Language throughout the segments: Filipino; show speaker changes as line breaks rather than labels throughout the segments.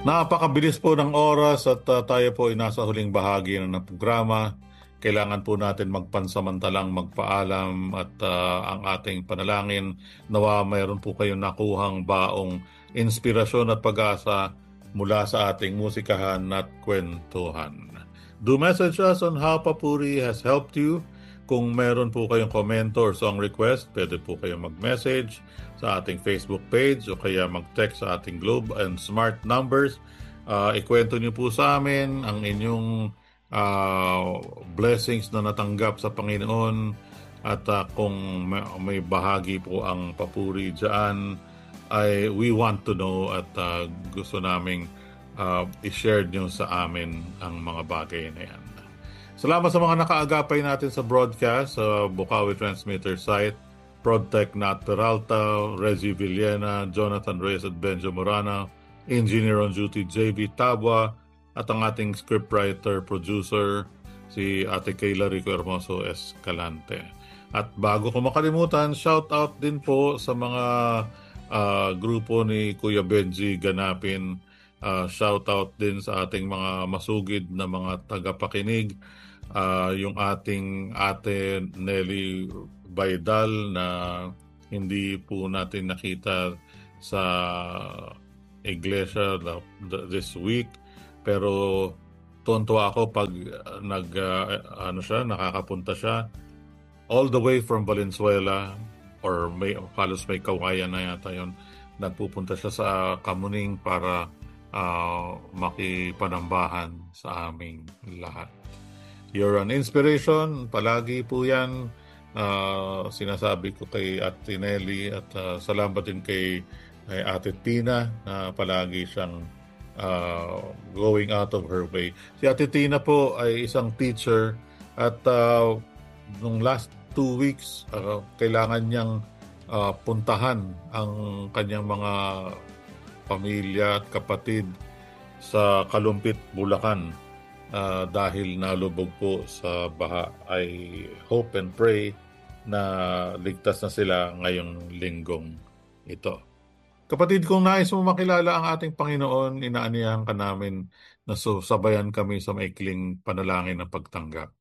Napakabilis po ng oras at tayo po ay nasa huling bahagi na ng programa. Kailangan po natin magpansamantalang magpaalam at ang ating panalangin nawa mayroon po kayong nakuhang baong inspirasyon at pag-asa mula sa ating musikahan at kwentuhan. Do message us on how Papuri has helped you. Kung meron po kayong komento or song request, pwede po kayong mag-message sa ating Facebook page o kaya mag-text sa ating Globe and Smart numbers. Ikwento niyo po sa amin ang inyong blessings na natanggap sa Panginoon at kung may bahagi po ang papuri dyan, we want to know at gusto naming i-share niyo sa amin ang mga bagay na yan. Salamat sa mga nakaagapay natin sa broadcast sa Bukawi Transmitter site, ProdTech Nat Peralta, Reggie Villena, Jonathan Reyes at Benjo Morana, Engineer on Duty JV Tabwa, at ang ating scriptwriter, producer, si Ate Kayla Rico Hermoso Escalante. At bago ko makalimutan, shout out din po sa mga grupo ni Kuya Benji Ganapin. Shout out din sa ating mga masugid na mga tagapakinig. Yung ating Ate Nelly Baydal na hindi po natin nakita sa iglesia this week, pero tuwan-tuwa ako pag nakakapunta siya all the way from Valenzuela, or halos may kawayan na yata yun. Nagpupunta siya sa Kamuning para makipanambahan sa aming lahat. You're an inspiration, palagi po yan. Sinasabi ko kay Ate Nelly at salamat din kay Ate Tina na palagi siyang going out of her way. Si Ate Tina po ay isang teacher at nung last 2 weeks, kailangan niyang puntahan ang kanyang mga pamilya at kapatid sa Kalumpit, Bulacan. Dahil nalubog po sa baha. I hope and pray na ligtas na sila ngayong linggong ito. Kapatid, kung nais mo makilala ang ating Panginoon, inaaniyahan ka namin na sabayan kami sa maikling panalangin ng pagtanggap.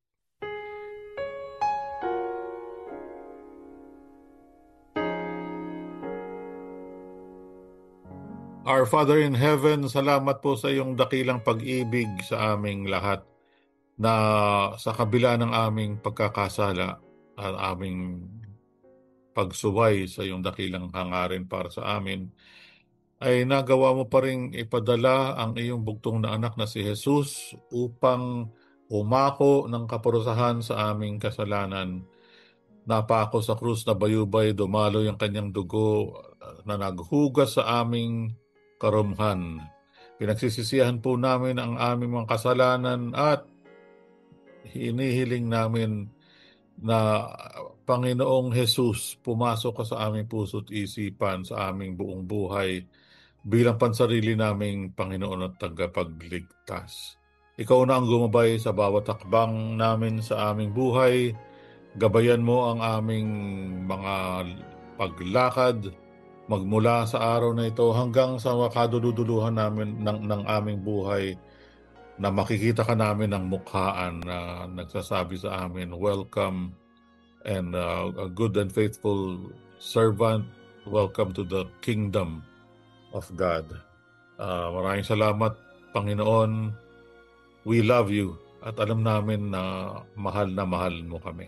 Our Father in Heaven, salamat po sa iyong dakilang pag-ibig sa aming lahat, na sa kabila ng aming pagkakasala at aming pagsuway sa iyong dakilang hangarin para sa amin, ay nagawa mo pa rin ipadala ang iyong bugtong na anak na si Jesus upang umako ng kaparusahan sa aming kasalanan. Napako sa krus na bayubay, dumaloy ang kanyang dugo na naghugas sa aming karumhan. Pinagsisisihan po namin ang aming mga kasalanan at hinihiling namin na Panginoong Jesus, pumasok ka sa aming puso't isipan, sa aming buong buhay bilang pansarili naming Panginoon at tagapagligtas. Ikaw na ang gumabay sa bawat hakbang namin sa aming buhay. Gabayan mo ang aming mga paglakad magmula sa araw na ito hanggang sa makaduduluhan namin ng aming buhay, na makikita ka namin ng mukhaan na nagsasabi sa amin, welcome and a good and faithful servant, welcome to the kingdom of God. Maraming salamat, Panginoon. We love you at alam namin na mahal mo kami.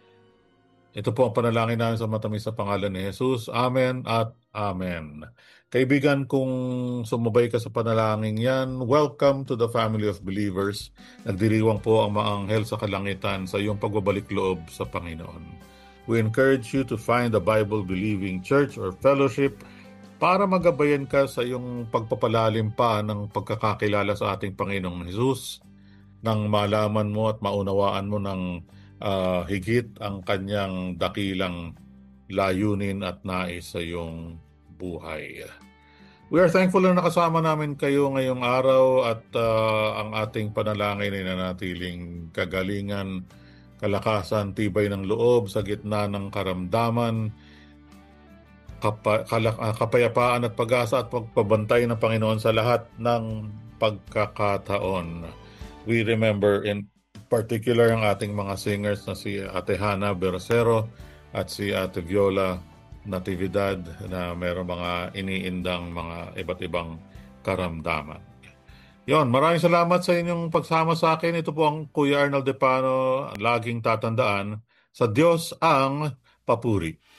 Ito po ang panalangin namin sa matamis na pangalan ni Jesus. Amen at Amen. Kaibigan, kung sumabay ka sa panalangin yan, welcome to the family of believers. Nagdiriwang po ang mga anghel sa kalangitan sa iyong pagbabalik loob sa Panginoon. We encourage you to find a Bible-believing church or fellowship para magabayan ka sa iyong pagpapalalim pa ng pagkakakilala sa ating Panginoong Jesus, nang malaman mo at maunawaan mo ng higit ang kanyang dakilang layunin at nais sa iyong buhay. We are thankful na nakasama namin kayo ngayong araw at ang ating panalangin ay nanatiling kagalingan, kalakasan, tibay ng loob sa gitna ng karamdaman. kapayapaan at pag-asa at pagpabantay ng Panginoon sa lahat ng pagkakataon. We remember in particular ang ating mga singers na si Ate Hana Bercero at si Ate Viola Natividad na mayroong mga iniindang mga iba't ibang karamdaman. Yon, maraming salamat sa inyong pagsama sa akin. Ito po ang Kuya Arnold Depano, laging tatandaan, sa Diyos ang papuri.